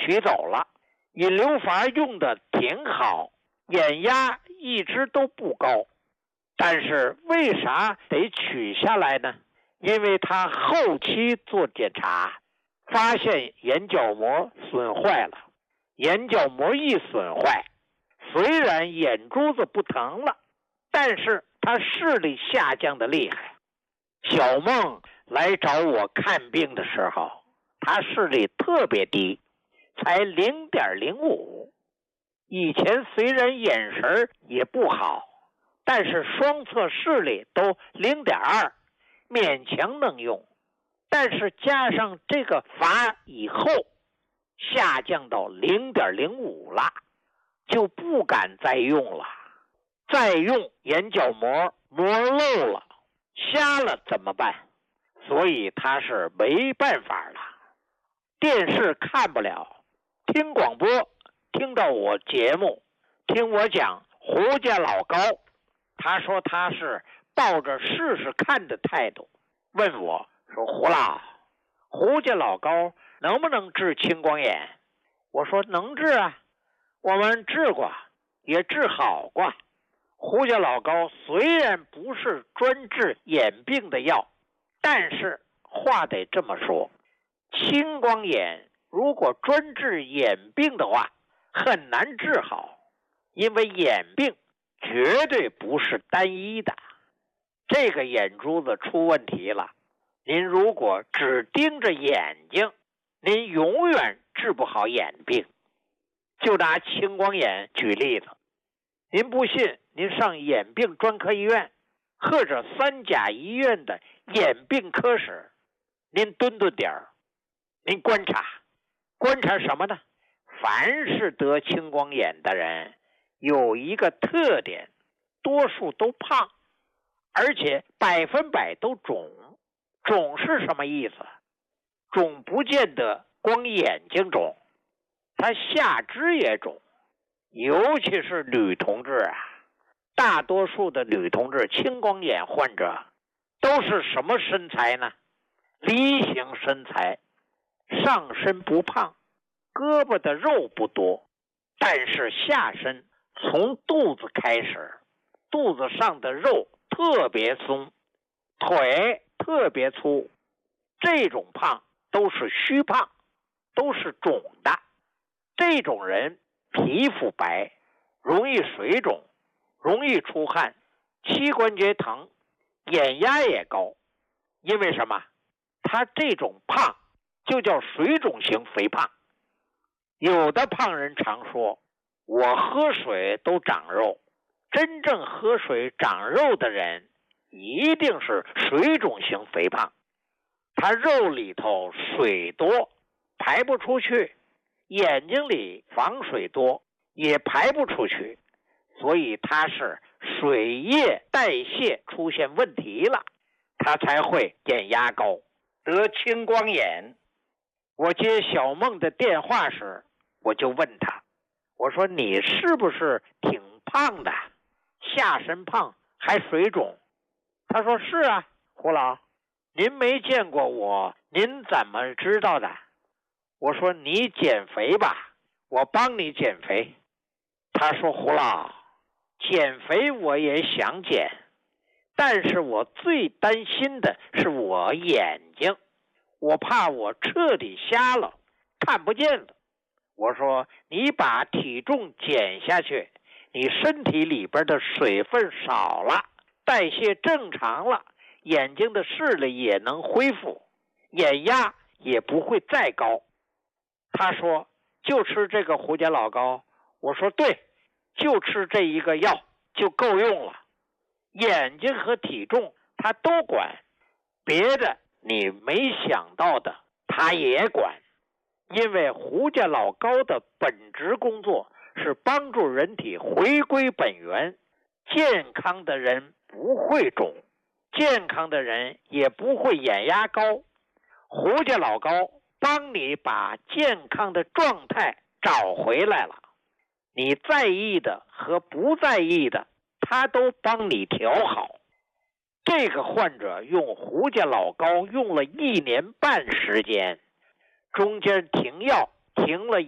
取走了。引流阀用的挺好，眼压一直都不高，但是为啥得取下来呢？因为他后期做检查，发现眼角膜损坏了。眼角膜一损坏，虽然眼珠子不疼了，但是他视力下降的厉害。小梦来找我看病的时候，他视力特别低，才 0.05。以前虽然眼神也不好，但是双侧视力都 0.2， 勉强能用。但是加上这个阀以后，下降到 0.05 了，就不敢再用了。再用眼角膜磨漏了，瞎了怎么办？所以他是没办法了。电视看不了，听广播，听到我节目，听我讲胡家老高，他说他是抱着试试看的态度，问我说胡家老高能不能治青光眼？我说能治啊，我们治过，也治好过。胡家老高虽然不是专治眼病的药，但是话得这么说，青光眼如果专治眼病的话，很难治好，因为眼病绝对不是单一的。这个眼珠子出问题了，您如果只盯着眼睛，您永远治不好眼病。就拿青光眼举例子，您不信，您上眼病专科医院或者三甲医院的眼病科室，您蹲点儿，您观察什么呢？凡是得青光眼的人有一个特点，多数都胖，而且100%都肿。肿是什么意思？肿不见得光眼睛肿，他下肢也肿，尤其是女同志啊。大多数的女同志青光眼患者都是什么身材呢？梨形身材，上身不胖，胳膊的肉不多，但是下身从肚子开始，肚子上的肉特别松，腿特别粗，这种胖都是虚胖，都是肿的。这种人皮肤白，容易水肿，容易出汗，膝关节疼，眼压也高。因为什么？他这种胖就叫水肿型肥胖。有的胖人常说，我喝水都长肉。真正喝水长肉的人一定是水肿型肥胖，他肉里头水多，排不出去，眼睛里防水多，也排不出去，所以他是水液代谢出现问题了，他才会眼压高，得青光眼。我接小梦的电话时，我就问他，我说你是不是挺胖的，下身胖还水肿？他说是啊，胡老，您没见过我，您怎么知道的？我说你减肥吧，我帮你减肥。他说胡老，减肥我也想减，但是我最担心的是我眼睛，我怕我彻底瞎了，看不见了。我说你把体重减下去，你身体里边的水分少了，代谢正常了，眼睛的视力也能恢复，眼压也不会再高。他说就吃这个胡家老高。我说对，就吃这一个药就够用了，眼睛和体重他都管，别的你没想到的他也管。因为胡家老高的本职工作是帮助人体回归本源，健康的人不会肿，健康的人也不会眼压高。胡家老高帮你把健康的状态找回来了，你在意的和不在意的他都帮你调好。这个患者用胡家老高用了1年半时间，中间停药停了